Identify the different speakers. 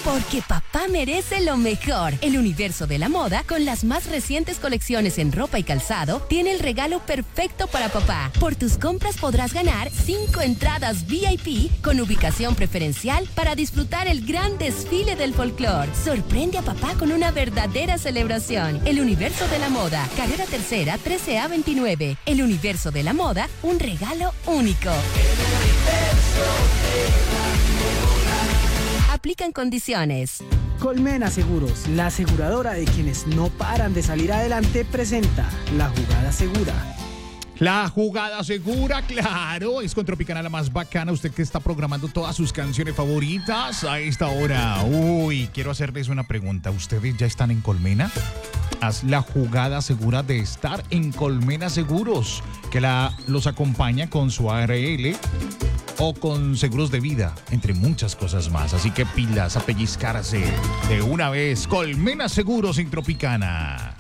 Speaker 1: Porque papá merece lo mejor. El universo de la moda, con las más recientes colecciones en ropa y calzado, tiene el regalo perfecto para papá. Por tus compras podrás ganar 5 entradas VIP con ubicación preferencial para disfrutar el gran desfile del folclore. Sorprende a papá con una verdadera celebración. El universo de la moda, carrera tercera, 13A29. El universo de la moda, un regalo único. Aplican condiciones.
Speaker 2: Colmena Seguros, la aseguradora de quienes no paran de salir adelante, presenta La Jugada Segura.
Speaker 3: La jugada segura, claro, es con Tropicana la más bacana. Usted que está programando todas sus canciones favoritas a esta hora. Uy, quiero hacerles una pregunta. ¿Ustedes ya están en Colmena? Haz la jugada segura de estar en Colmena Seguros, que los acompaña con su ARL o con seguros de vida, entre muchas cosas más. Así que pilas a pellizcarse de una vez. Colmena Seguros en Tropicana.